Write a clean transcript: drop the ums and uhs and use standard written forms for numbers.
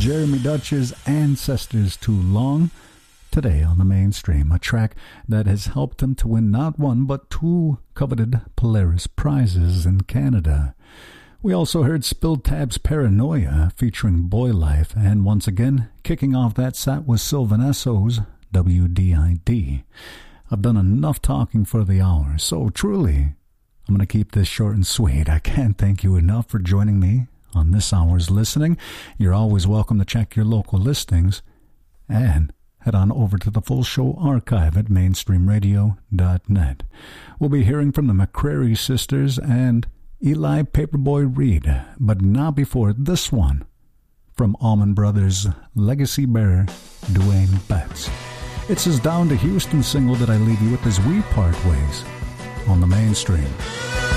Jeremy Dutch's Ancestors Too Long. Today on the Mainstream, a track that has helped him to win not one but two coveted Polaris prizes in Canada. We also heard Spilled Tab's Paranoia featuring Boy Life, and once again, kicking off that set was Sylvan Esso's WDID. I've done enough talking for the hour, so truly, I'm going to keep this short and sweet. I can't thank you enough for joining me on this hour's listening. You're always welcome to check your local listings and head on over to the full show archive at mainstreamradio.net. We'll be hearing from the McCrary sisters and Eli Paperboy Reed, but not before this one from Allman Brothers' legacy bearer, Dwayne Betts. It's his Down to Houston single that I leave you with as we part ways on the Mainstream.